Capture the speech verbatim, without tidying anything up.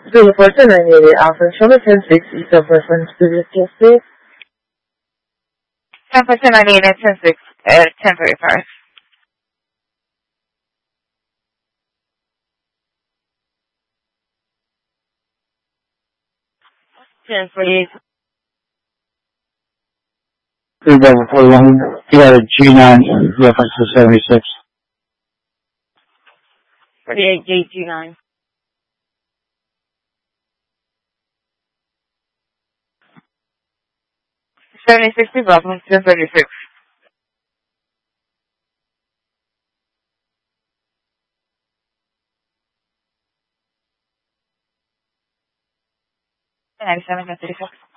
Zulu four two nine eight eight Alpha, show me ten six, East of Reference Studios, yes, please. ten four two nine eight eight ten six at ten thirty-five. ten forty-eight. Three Bravo forty-one, you got a G nine reference to seventy-six. forty-eight G G nine. seventy-six Bravo, ten thirty-six. ninety-seven ten thirty-six.